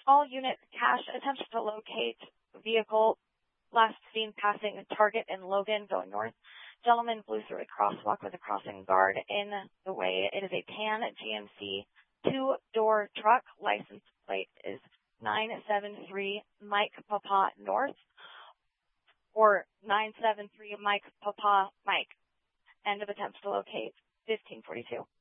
All unit cache attempts to locate vehicle last seen passing target in Logan going north. Gentleman blew through a crosswalk with a crossing guard in the way. It is a tan GMC two-door truck. License plate is 973 Mike Papa North or 973 Mike Papa Mike. End of attempts to locate 1542.